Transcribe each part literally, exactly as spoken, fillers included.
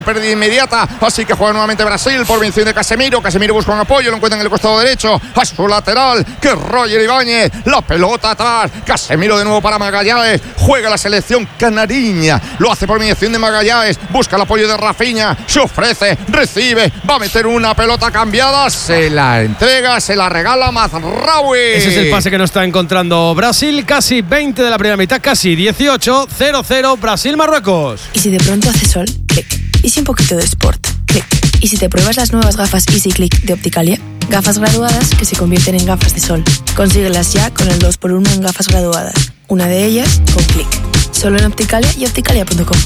Pérdida inmediata, así que juega nuevamente Brasil por mención de Casemiro. Casemiro busca un apoyo, lo encuentra en el costado derecho, a su lateral, que es Roger Ibáñez, la pelota atrás, Casemiro de nuevo para Magallanes, juega la selección canariña, lo hace por mención de Magallanes, busca el apoyo de Rafinha, se ofrece, recibe, va a meter una pelota cambiada, se la entrega, se la regala Mazraoui. Ese es el pase que no está encontrando Brasil, casi veinte de la primera mitad, casi dieciocho, cero cero, Brasil-Marruecos. Y si de pronto hace sol, clic. Y si un poquito de sport, clic. Y si te pruebas las nuevas gafas Easy Click de Opticalia, gafas graduadas que se convierten en gafas de sol. Consíguelas ya con el dos por uno en gafas graduadas. Una de ellas con clic. Solo en Opticalia y opticalia punto com.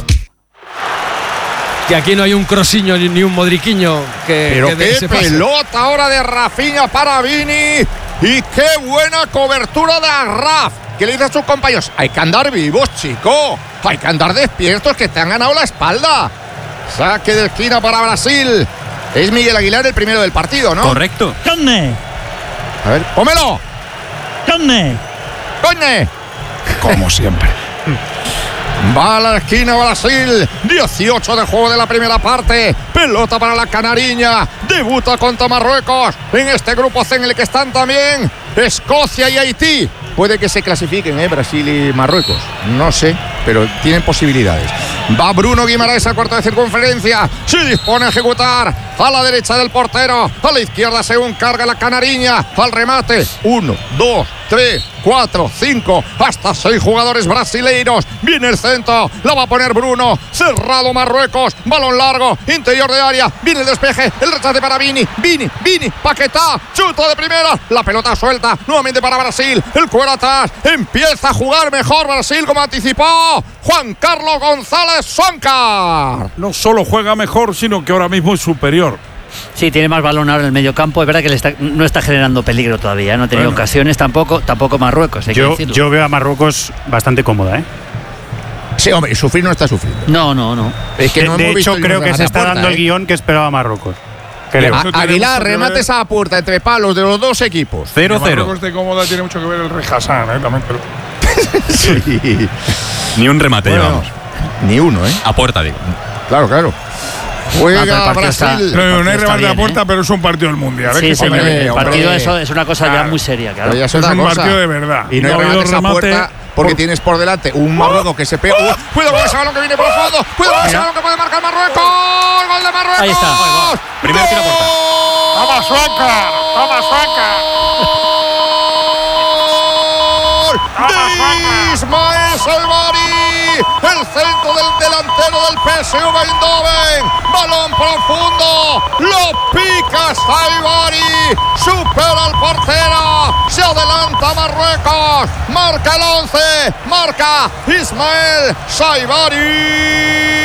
Que aquí no hay un crosiño ni un modriquiño que, Pero que qué pelota ahora de Rafinha para Vini. Y qué buena cobertura de Arraf. ¿Qué le dice a sus compañeros? Hay que andar vivos, chico. Hay que andar despiertos, que te han ganado la espalda. Saque de esquina para Brasil. Es Miguel Aguilar el primero del partido, ¿no? Correcto. ¡Conne! A ver, pómelo. ¡Conne! ¡Coñe! Como siempre. Va a la esquina Brasil. dieciocho de juego de la primera parte. Pelota para la canariña. Debuta contra Marruecos. En este grupo C en el que están también Escocia y Haití. Puede que se clasifiquen, ¿eh? Brasil y Marruecos. No sé, pero tienen posibilidades. Va Bruno Guimaraes al cuarto de circunferencia. Se dispone a ejecutar. A la derecha del portero. A la izquierda según carga la canariña. Al remate. Uno, dos, tres, cuatro, cinco. Hasta seis jugadores brasileiros. Viene el centro. La va a poner Bruno. Cerrado Marruecos. Balón largo. Interior de área. Viene el despeje. El rechace para Vini. Vini, Vini. Paquetá. Chuta de primera. La pelota suelta. Nuevamente para Brasil. El cuero atrás. Empieza a jugar mejor Brasil, como anticipó Juan Carlos González Soncar. No solo juega mejor, sino que ahora mismo es superior. Sí, tiene más balón ahora en el medio campo. Es verdad que le está, no está generando peligro todavía. No ha tenido bueno. ocasiones tampoco, tampoco Marruecos. Hay yo, que yo veo a Marruecos bastante cómoda, ¿eh? Sí, hombre, sufrir no está sufriendo. No, no, no. Es que de no de hemos hecho, visto creo que se está puerta, dando ¿eh? el guión que esperaba Marruecos. Creo. A, Aguilar, remates a la puerta entre palos de los dos equipos. cero cero. Marruecos de cómoda tiene mucho que ver el Rey Hassan, ¿eh? También, pero... Sí. Ni un remate Bueno, llevamos. Ni uno, ¿eh? A puerta, digo. Claro, claro. Juega Ah, Brasil. está- No, no hay remate bien, a puerta, ¿eh? pero es un partido del Mundial. ¿eh? Sí, Que sí, se le hombre, ve. el hombre. partido eso es una cosa Claro. ya muy seria, claro. Pero ya es Es otra un cosa. partido de verdad. Y no, No hay ha habido remates a remate puerta porque por- tienes por delante un Marruecos que se pega. ¡Uh! Cuidado con ese balón que viene por el fondo. Cuidado con ese balón que puede marcar Marruecos. ¡Gol de Marruecos! Ahí está. Primero tiro a puerta. ¡Toma Suaca! ¡Toma Suaca! ¡Gol de Ismael Salvari! El centro del delantero del P S V Eindhoven. Balón profundo. Lo pica Salvari. Supera al portero. Se adelanta Marruecos. Marca el once. Marca Ismael Salvari.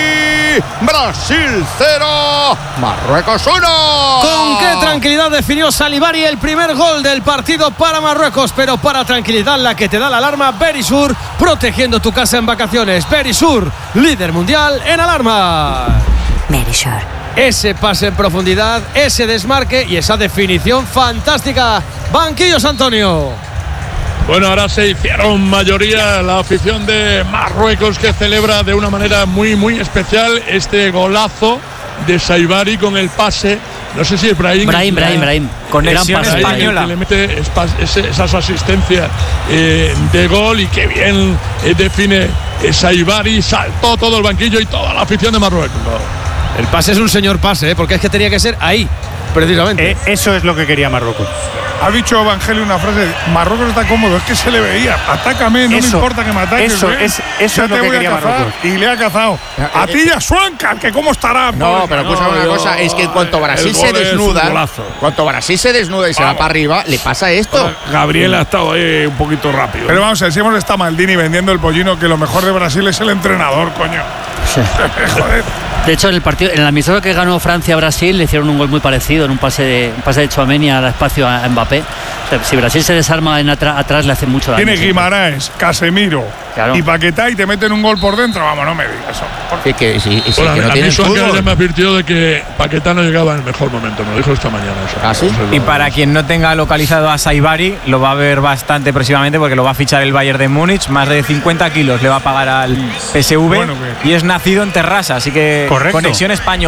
Brasil cero. Marruecos uno. Con qué tranquilidad definió Salvari el primer gol del partido para Marruecos, pero para tranquilidad la que te da la alarma Berisur, protegiendo tu casa en vacaciones. Berisur, líder mundial en alarma. Berisur. Ese pase en profundidad, ese desmarque y esa definición fantástica. Banquillos, Antonio. Bueno, ahora se hicieron mayoría la afición de Marruecos, que celebra de una manera muy, muy especial este golazo de Salvari con el pase. No sé si es Brahim. Brahim, Brahim, Brahim. Conexión Gran pase. española. Que le mete espas- ese- esas asistencias eh, de gol y que bien eh, define eh, Salvari. Saltó todo el banquillo y toda la afición de Marruecos. El pase es un señor pase, ¿eh? Porque es que tenía que ser ahí, precisamente. Eh, eso es lo que quería Marruecos. Ha dicho Evangelio una frase: Marruecos está cómodo, es que se le veía. Atácame, no Eso, me importa que me ataques. eso, ¿eh? es- eso Ya es lo te que voy a quería cazar. Marruecos. Y le ha cazado. A ti y a Suanca, que cómo estará. No, Pobre- pero escucha una yo- cosa, es que en cuanto Brasil el se gol es un desnuda, golazo. cuanto Brasil se desnuda y se va Vamos. para arriba, le pasa esto. Gabriel ha estado ahí un poquito rápido. Pero vamos a ver, si hemos estado Maldini vendiendo el pollino, que lo mejor de Brasil es el entrenador, coño. Joder. De hecho, en el partido, en el amistoso que ganó Francia-Brasil, le hicieron un gol muy parecido en un pase de, un pase de Tchouaméni al espacio a Mbappé. O sea, si Brasil se desarma en atra- atrás, le hace mucho daño. Tiene Sí. Guimaraes, Casemiro Claro. y Paquetá y te meten un gol por dentro. Vamos, no me digas eso. Sí, que, sí, sí, Bueno, que no a mí tienen Suárez fútbol. ya me advirtió de que Paquetá no llegaba en el mejor momento, me lo dijo esta mañana. Eso. ¿Ah, sí? Eso es Y lo- para quien no tenga localizado a Salvari, lo va a ver bastante próximamente porque lo va a fichar el Bayern de Múnich. Más de cincuenta kilos le va a pagar al P S V. Bueno, que- y es nacido en Terrassa, así que Correcto. Conexión española.